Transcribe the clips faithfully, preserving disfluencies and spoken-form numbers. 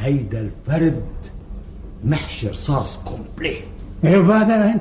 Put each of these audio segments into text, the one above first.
هيدا الفرد محشي رصاص كومبلي. ايه وبعدين؟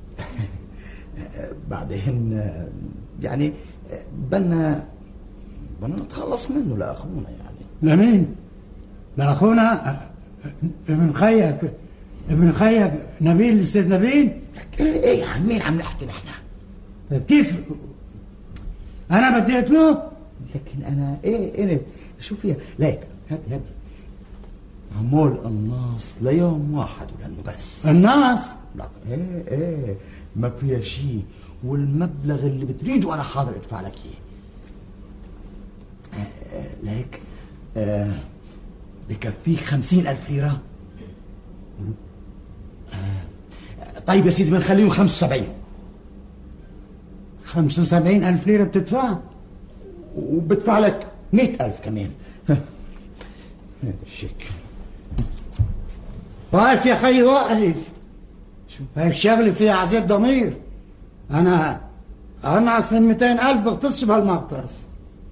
بعدين يعني بدنا بدنا نتخلص منه لاخونا. يعني لمين؟ لاخونا ابن خيك ابن خيك نبيل الاستاذ نبيل؟ ايه عن مين عم نحكي نحن؟ طيب كيف انا بدي اقتله؟ لكن انا ايه انت شو فيها؟ ليك هدي هدي عمول قناص ليوم واحد ولانه بس الناس؟ لك ايه ايه ما فيها شيء، والمبلغ اللي بتريده انا حاضر ادفع لك اياه. آه آه ليك آه بكفيك خمسين ألف ليرة. آه طيب يا سيدي بنخليهم خمسة وسبعين. خمسة وسبعين ألف ليرة بتدفع؟ وبدفع لك مئة ألف كمان. هذا الشيك. واقف يا خيي واقف. شو هيك شغلة فيها عزيز ضمير. أنا أنعس من مئتين ألف بغطسش بهالمغطس.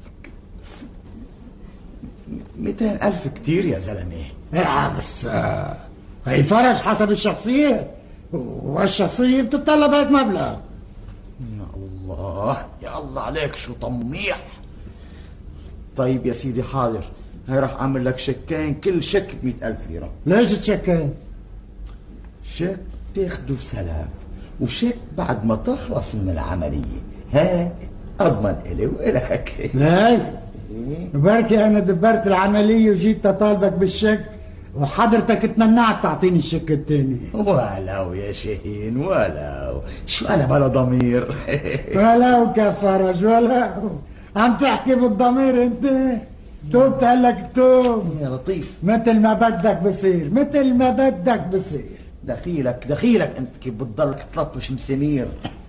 مئتين ألف كتير يا زلمة. إيه بس هي فرج حسب الشخصية، والشخصية بتتطلب هيك مبلغ. يا الله يا الله عليك شو طميح. طيب يا سيدي حاضر، هي راح اعمل لك شيكين، كل شيك بمئة ألف ليرة. ليش تشيكين؟ شيك تاخده سلف، وشيك بعد ما تخلص من العملية، هيك اضمن الي والك. ليش؟ بركي انا دبرت العملية وجيت اطالبك بالشيك وحضرتك تمنعت تعطيني الشيك الثاني. ولو يا شاهين ولو، شو انا بلا ضمير. ولو كفرج ولو، عم تحكي بالضمير انت؟ توب تقلك توب يا لطيف، مثل ما بدك بصير، مثل ما بدك بصير. دخيلك دخيلك انت كيف بتضلك تلطش مسامير.